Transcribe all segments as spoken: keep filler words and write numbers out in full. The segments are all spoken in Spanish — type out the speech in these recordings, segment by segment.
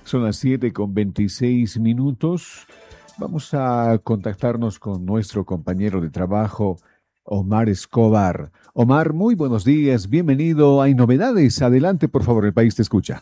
Son las siete con veintiséis minutos. Vamos a contactarnos con nuestro compañero de trabajo, Omar Escobar. Omar, muy buenos días, bienvenido. Hay novedades. Adelante, por favor, el país te escucha.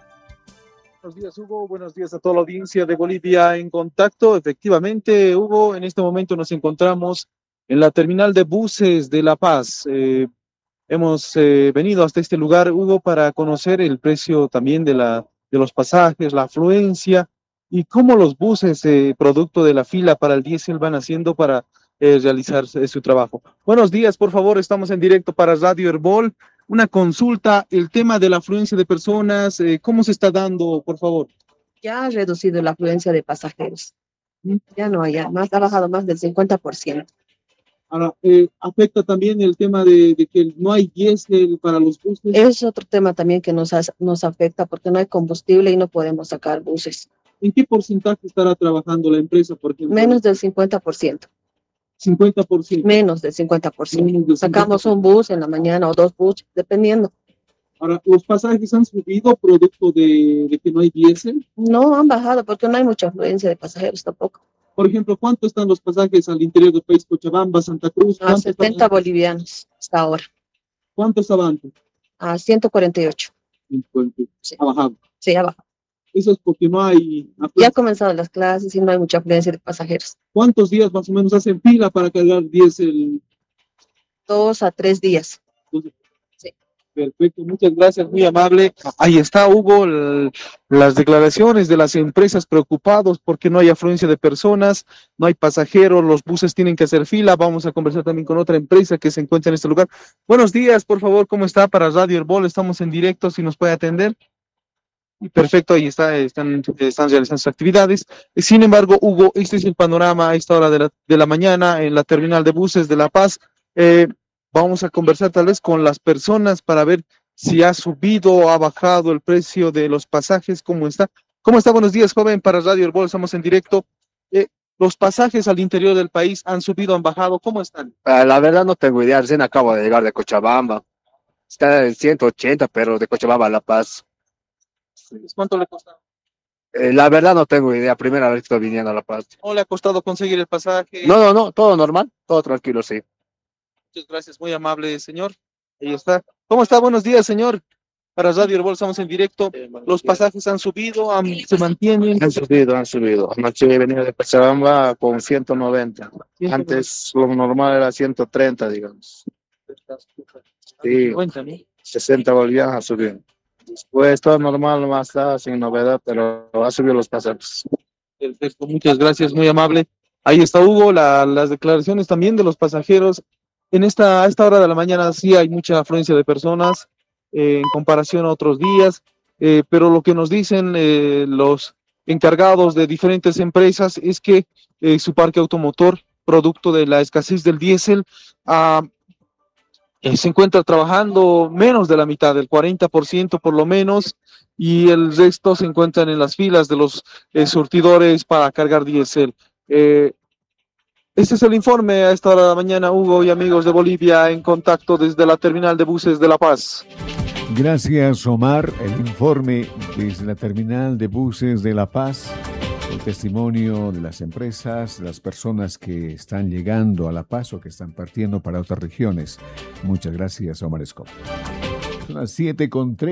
Buenos días, Hugo. Buenos días a toda la audiencia de Bolivia en Contacto. Efectivamente, Hugo, en este momento nos encontramos en la terminal de buses de La Paz. Eh, hemos eh, venido hasta este lugar, Hugo, para conocer el precio también de la, de los pasajes, la afluencia y cómo los buses, eh, producto de la fila para el diésel, van haciendo para eh, realizar eh, su trabajo. Buenos días, por favor, estamos en directo para Radio Herbol. Una consulta, el tema de la afluencia de personas, eh, ¿cómo se está dando, por favor? Ya ha reducido la afluencia de pasajeros. Ya no hay, ya más, ha bajado más del cincuenta por ciento. Ahora, eh, afecta también el tema de, de que no hay diésel para los buses. Es otro tema también que nos, has- nos afecta porque no hay combustible y no podemos sacar buses. ¿En qué porcentaje estará trabajando la empresa, por ejemplo? Menos del cincuenta por ciento. cincuenta por ciento. Menos del cincuenta por ciento. Menos del Sacamos cincuenta por ciento. un bus en la mañana o dos buses, dependiendo. Ahora, ¿los pasajes han subido producto de, de que no hay diésel? No han bajado porque no hay mucha afluencia de pasajeros tampoco. Por ejemplo, ¿cuánto están los pasajes al interior del país? Cochabamba, Santa Cruz. A ¿Cuántos setenta están- bolivianos hasta ahora. ¿Cuántos avanzan? A ciento cuarenta y ocho. Sí. Ha bajado. Sí, ha bajado. Eso es porque no hay... Ya han comenzado las clases y no hay mucha afluencia de pasajeros. ¿Cuántos días más o menos hacen fila para cargar diésel? Dos a tres días. Perfecto, muchas gracias, muy amable. Ahí está, Hugo, el- las declaraciones de las empresas preocupados porque no hay afluencia de personas, no hay pasajeros, los buses tienen que hacer fila. Vamos a conversar también con otra empresa que se encuentra en este lugar. Buenos días, por favor, ¿cómo está? Para Radio Herbol, estamos en directo, si nos puede atender. Perfecto, ahí está, están, están realizando sus actividades. Sin embargo, Hugo, este es el panorama a esta hora de la, de la mañana en la terminal de buses de La Paz. Eh, Vamos a conversar tal vez con las personas para ver si ha subido o ha bajado el precio de los pasajes, cómo está. ¿Cómo está? Buenos días, joven, para Radio Herbol, estamos en directo. Eh, los pasajes al interior del país han subido, han bajado, ¿cómo están? Ah, la verdad no tengo idea, recién acabo de llegar de Cochabamba. Está en ciento ochenta, pero de Cochabamba a La Paz. ¿Cuánto le ha costado? Eh, la verdad no tengo idea, primera vez que estoy viniendo a La Paz. ¿No le ha costado conseguir el pasaje? No, no, no, todo normal, todo tranquilo, sí. Muchas gracias, muy amable, señor. Ahí está. ¿Cómo está? Buenos días, señor. Para Radio Herbol estamos en directo. Los pasajes han subido, han- se mantienen. Han subido, han subido. Anoche he venido de Cochabamba con ciento noventa. Antes lo normal era ciento treinta, digamos. Sí, Cuéntame. sesenta bolivianos ha subido. Después todo normal, más nada, sin novedad, pero ha subido los pasajes. Perfecto, muchas gracias, muy amable. Ahí está Hugo, la- las declaraciones también de los pasajeros. En esta, a esta hora de la mañana sí hay mucha afluencia de personas eh, en comparación a otros días, eh, pero lo que nos dicen eh, los encargados de diferentes empresas es que eh, su parque automotor, producto de la escasez del diésel, ah, eh, se encuentra trabajando menos de la mitad, del cuarenta por ciento por lo menos, y el resto se encuentran en las filas de los eh, surtidores para cargar diésel. Eh, este es el informe a esta hora de la mañana, Hugo y amigos de Bolivia, en contacto desde la terminal de buses de La Paz. Gracias, Omar. El informe desde la terminal de buses de La Paz. El testimonio de las empresas, las personas que están llegando a La Paz o que están partiendo para otras regiones. Muchas gracias, Omar Escobar. Son las siete con tres.